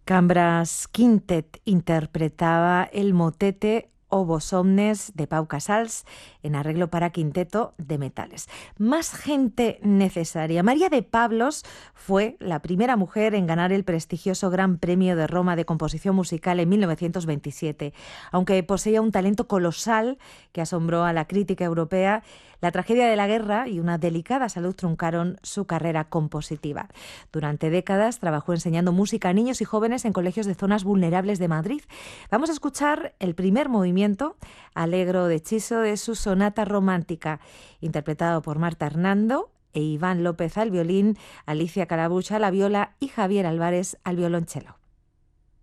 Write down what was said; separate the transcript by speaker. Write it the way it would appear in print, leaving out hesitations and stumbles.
Speaker 1: Cambras Quintet interpretaba el motete Obos Omnes de Pau Casals en arreglo para quinteto de metales. Más gente necesaria. María de Pablos fue la primera mujer en ganar el prestigioso Gran Premio de Roma de composición musical en 1927. Aunque poseía un talento colosal que asombró a la crítica europea, la tragedia de la guerra y una delicada salud truncaron su carrera compositiva. Durante décadas trabajó enseñando música a niños y jóvenes en colegios de zonas vulnerables de Madrid. Vamos a escuchar el primer movimiento Allegro de Chiso de su sonata romántica, interpretado por Marta Hernando e Iván López al violín, Alicia Calabucha a la viola y Javier Álvarez al violonchelo.